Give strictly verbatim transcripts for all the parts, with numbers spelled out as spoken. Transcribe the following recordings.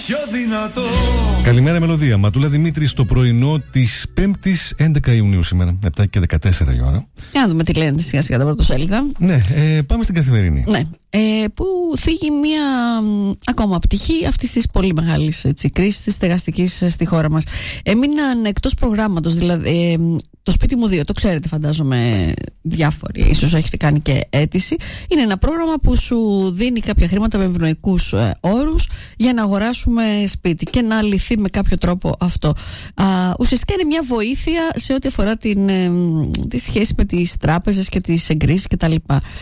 Πιο δυνατό. Καλημέρα, Μελωδία. Ματούλα Δημήτρη, στο πρωινό της πέμπτης έντεκα Ιουνίου σήμερα, επτά και δεκατέσσερα η ώρα. Για να δούμε τι λένε σιγά σιγά τα πρωτοσέλιδα. Ναι, ε, πάμε στην Καθημερινή. Ναι. Ε, που θίγει μια μ, ακόμα πτυχή αυτής της πολύ μεγάλης κρίσης της στεγαστικής στη χώρα μας. Έμειναν εκτός προγράμματος, δηλαδή ε, το σπίτι μου δύο, το ξέρετε φαντάζομαι διάφοροι, ίσως έχετε κάνει και αίτηση. Είναι ένα πρόγραμμα που σου δίνει κάποια χρήματα με ευνοϊκούς ε, όρους για να αγοράσουμε σπίτι και να λυθεί με κάποιο τρόπο αυτό. Α, ουσιαστικά είναι μια βοήθεια σε ό,τι αφορά την, ε, τη σχέση με τις τράπεζες και τις εγκρίσεις κτλ.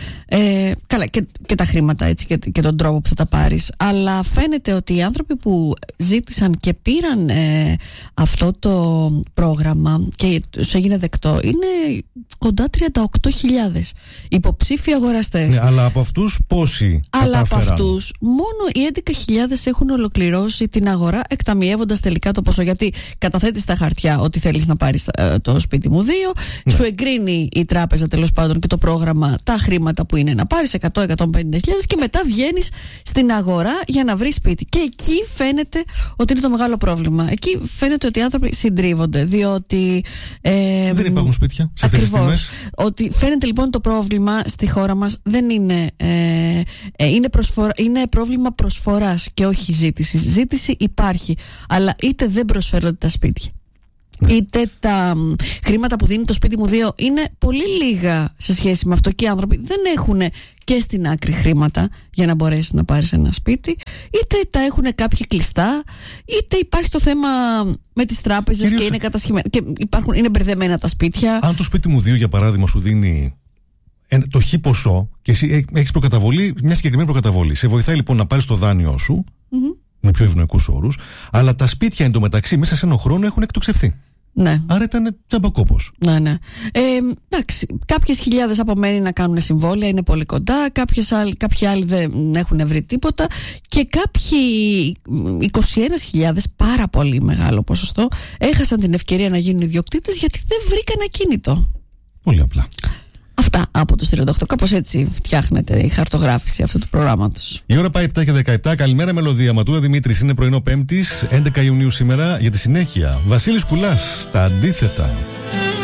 Ε, καλά, και, και τα χρήματα έτσι και, και τον τρόπο που θα τα πάρεις. Αλλά φαίνεται ότι οι άνθρωποι που ζήτησαν και πήραν ε, αυτό το πρόγραμμα και τους έγινε δεκτό είναι κοντά τριάντα οκτώ χιλιάδες υποψήφοι αγοραστές. Ναι, αλλά από αυτούς πόσοι Αλλά κατάφεραν? από αυτούς μόνο οι έντεκα χιλιάδες έχουν ολοκληρώσει την αγορά, εκταμιεύοντας τελικά το ποσό. Γιατί καταθέτεις στα χαρτιά ότι θέλεις να πάρεις ε, το σπίτι μου δύο, ναι. Σου εγκρίνει η τράπεζα τέλος πάντων και το πρόγραμμα τα χρήματα που είναι να πάρεις, εκατό με εκατόν πενήντα χιλιάδες, και μετά βγαίνεις στην αγορά για να βρεις σπίτι. Και εκεί φαίνεται ότι είναι το μεγάλο πρόβλημα. Εκεί φαίνεται ότι οι άνθρωποι συντρίβονται, διότι ε, δεν υπάρχουν σπίτια σε αυτές τις τιμές. Ότι φαίνεται λοιπόν το πρόβλημα στη χώρα μας δεν είναι, ε, ε, είναι, προσφορά, είναι πρόβλημα προσφοράς και όχι ζήτησης. Ζήτηση υπάρχει, αλλά είτε δεν προσφέρονται τα σπίτια, είτε τα μ, χρήματα που δίνει το σπίτι μου δύο είναι πολύ λίγα σε σχέση με αυτό, και οι άνθρωποι δεν έχουν και στην άκρη χρήματα για να μπορέσει να πάρεις ένα σπίτι, είτε τα έχουν κάποιοι κλειστά, είτε υπάρχει το θέμα με τις τράπεζες. Κυρίως... και είναι κατασχεμένα και υπάρχουν, είναι μπερδεμένα τα σπίτια. Αν το σπίτι μου δύο για παράδειγμα σου δίνει το χ ποσό και εσύ έχεις προκαταβολή, μια συγκεκριμένη προκαταβολή, σε βοηθάει λοιπόν να πάρεις το δάνειό σου mm-hmm. με πιο ευνοϊκούς όρους, αλλά τα σπίτια εντωμεταξύ μέσα σε έναν χρόνο έχουν εκτοξευθεί. Ναι. Άρα ήταν τζαμπακόπος. Ναι, ναι. Ε, εντάξει, κάποιες χιλιάδες απομένει να κάνουν συμβόλαια, είναι πολύ κοντά. Κάποιες άλλοι, κάποιοι άλλοι δεν έχουν βρει τίποτα. Και κάποιοι είκοσι ένα χιλιάδες, πάρα πολύ μεγάλο ποσοστό, έχασαν την ευκαιρία να γίνουν ιδιοκτήτες γιατί δεν βρήκαν ακίνητο. Πολύ απλά. Αυτά από τους τριάντα οκτώ. Κάπως έτσι φτιάχνεται η χαρτογράφηση αυτού του προγράμματος. Η ώρα πάει επτά και δεκαεπτά. Καλημέρα, Μελωδία. Ματούλα Δημήτρης, είναι πρωινό Πέμπτης, έντεκα Ιουνίου σήμερα. Για τη συνέχεια, Βασίλης Κουλάς, τα αντίθετα.